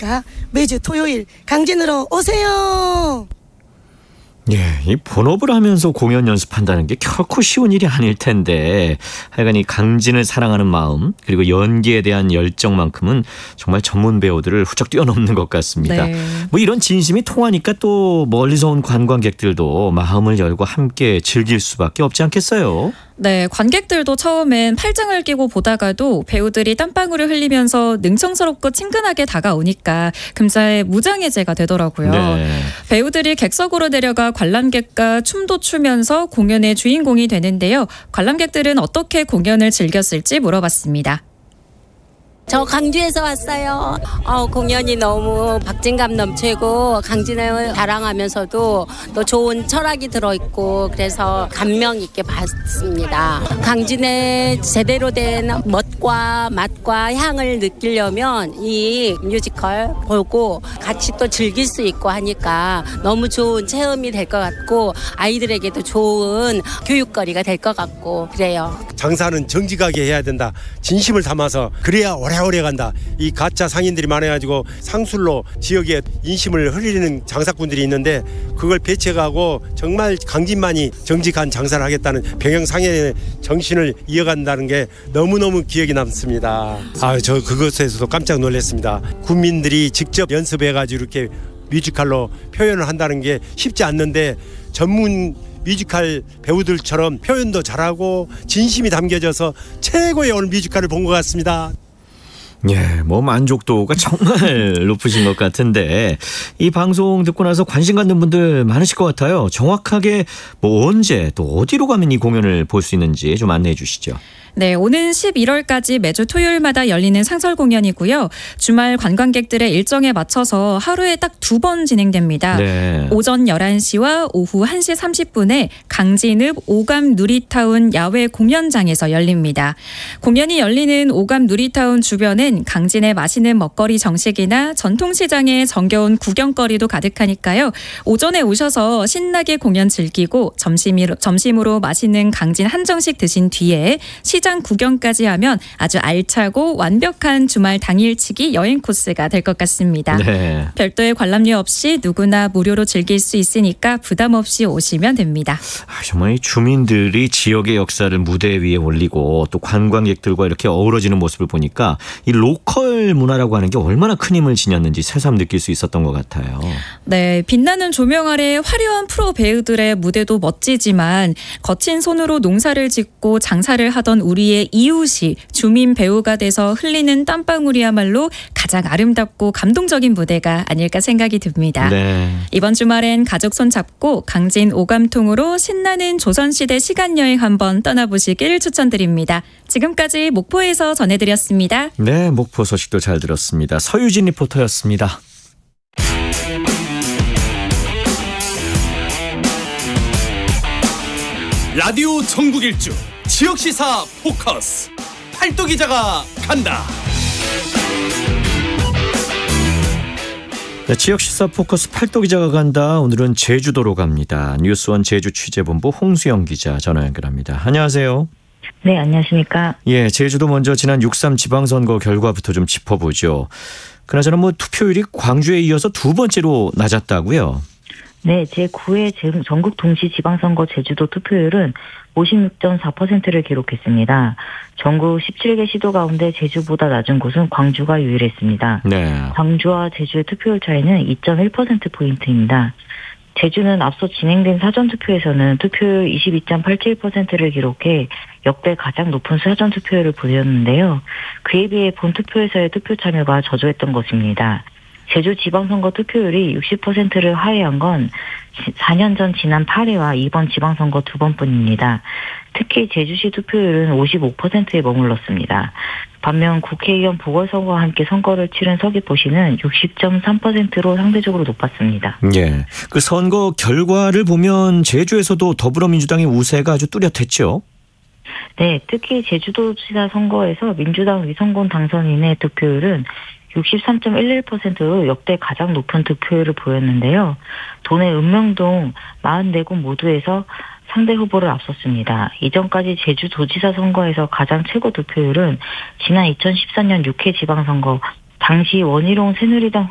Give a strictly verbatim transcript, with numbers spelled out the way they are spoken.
안녕하십니까. 매주 토요일 강진으로 오세요. 예, 이 본업을 하면서 공연 연습한다는 게 결코 쉬운 일이 아닐 텐데 하여간 이 강진을 사랑하는 마음 그리고 연기에 대한 열정만큼은 정말 전문 배우들을 훌쩍 뛰어넘는 것 같습니다. 네. 뭐 이런 진심이 통하니까 또 멀리서 온 관광객들도 마음을 열고 함께 즐길 수밖에 없지 않겠어요? 네, 관객들도 처음엔 팔짱을 끼고 보다가도 배우들이 땀방울을 흘리면서 능청스럽고 친근하게 다가오니까 금세 무장해제가 되더라고요. 네. 배우들이 객석으로 내려가 관람객과 춤도 추면서 공연의 주인공이 되는데요. 관람객들은 어떻게 공연을 즐겼을지 물어봤습니다. 저 강주에서 왔어요. 어, 공연이 너무 박진감 넘치고 강진을 자랑하면서도 또 좋은 철학이 들어있고 그래서 감명 있게 봤습니다. 강진의 제대로 된 멋과 맛과 향을 느끼려면 이 뮤지컬 보고 같이 또 즐길 수 있고 하니까 너무 좋은 체험이 될 것 같고 아이들에게도 좋은 교육거리가 될 것 같고 그래요. 장사는 정직하게 해야 된다. 진심을 담아서 그래야 오래오래 간다. 이 가짜 상인들이 많아가지고 상술로 지역에 인심을 흘리는 장사꾼들이 있는데 그걸 배척하고 정말 강진만이 정직한 장사를 하겠다는 병영상의 정신을 이어간다는 게 너무너무 기억에 남습니다. 아, 저 그것에서도 깜짝 놀랐습니다. 국민들이 직접 연습해가지고 이렇게 뮤지컬로 표현을 한다는 게 쉽지 않는데 전문 뮤지컬 배우들처럼 표현도 잘하고 진심이 담겨져서 최고의 오늘 뮤지컬을 본 것 같습니다. 예, 뭐 만족도가 정말 높으신 것 같은데 이 방송 듣고 나서 관심 갖는 분들 많으실 것 같아요. 정확하게 뭐 언제 또 어디로 가면 이 공연을 볼 수 있는지 좀 안내해 주시죠. 네, 오는 십일월까지 매주 토요일마다 열리는 상설 공연이고요. 주말 관광객들의 일정에 맞춰서 하루에 딱 두 번 진행됩니다. 네. 오전 열한 시와 오후 한 시 삼십 분에 강진읍 오감 누리타운 야외 공연장에서 열립니다. 공연이 열리는 오감 누리타운 주변은 강진의 맛있는 먹거리 정식이나 전통시장의 정겨운 구경거리도 가득하니까요. 오전에 오셔서 신나게 공연 즐기고 점심으로, 점심으로 맛있는 강진 한정식 드신 뒤에 시장 구경까지 하면 아주 알차고 완벽한 주말 당일치기 여행 코스가 될 것 같습니다. 네. 별도의 관람료 없이 누구나 무료로 즐길 수 있으니까 부담 없이 오시면 됩니다. 아, 정말 이 주민들이 지역의 역사를 무대 위에 올리고 또 관광객들과 이렇게 어우러지는 모습을 보니까 이 로컬 문화라고 하는 게 얼마나 큰 힘을 지녔는지 새삼 느낄 수 있었던 것 같아요. 네, 빛나는 조명 아래 화려한 프로 배우들의 무대도 멋지지만 거친 손으로 농사를 짓고 장사를 하던 우리의 이웃이 주민 배우가 돼서 흘리는 땀방울이야말로 가장 아름답고 감동적인 무대가 아닐까 생각이 듭니다. 네. 이번 주말엔 가족 손잡고 강진 오감통으로 신나는 조선시대 시간여행 한번 떠나보시길 추천드립니다. 지금까지 목포에서 전해드렸습니다. 네, 목포 소식도 잘 들었습니다. 서유진 리포터였습니다. 라디오 전국 일주 지역시사 포커스 팔도 기자가 간다. 네, 지역시사 포커스 팔도 기자가 간다. 오늘은 제주도로 갑니다. 뉴스원 제주 취재본부 홍수영 기자 전화 연결합니다. 안녕하세요. 네, 안녕하십니까. 예, 제주도 먼저 지난 육 삼 지방선거 결과부터 좀 짚어보죠. 그나저나 뭐 투표율이 광주에 이어서 두 번째로 낮았다고요? 네, 제구 회 전국 동시 지방선거 제주도 투표율은 오십육 점 사 퍼센트를 기록했습니다. 전국 십칠 개 시도 가운데 제주보다 낮은 곳은 광주가 유일했습니다. 네. 광주와 제주의 투표율 차이는 이 점 일 퍼센트포인트입니다. 제주는 앞서 진행된 사전투표에서는 투표율 이십이 점 팔칠 퍼센트를 기록해 역대 가장 높은 사전투표율을 보였는데요. 그에 비해 본투표에서의 투표 참여가 저조했던 것입니다. 제주 지방선거 투표율이 육십 퍼센트를 하회한 건 사 년 전 지난 팔 회와 이번 지방선거 두 번뿐입니다. 특히 제주시 투표율은 오십오 퍼센트에 머물렀습니다. 반면 국회의원 보궐선거와 함께 선거를 치른 서귀포시는 육십 점 삼 퍼센트로 상대적으로 높았습니다. 예, 그 선거 결과를 보면 제주에서도 더불어민주당의 우세가 아주 뚜렷했죠. 네, 특히 제주도지사 선거에서 민주당 위성곤 당선인의 득표율은 육십삼 점 일일 퍼센트로 역대 가장 높은 득표율을 보였는데요. 도내 읍명동 사십사 곳 모두에서 상대 후보를 앞섰습니다. 이전까지 제주도지사 선거에서 가장 최고 득표율은 지난 이천십사 년 육 회 지방선거 당시 원희룡 새누리당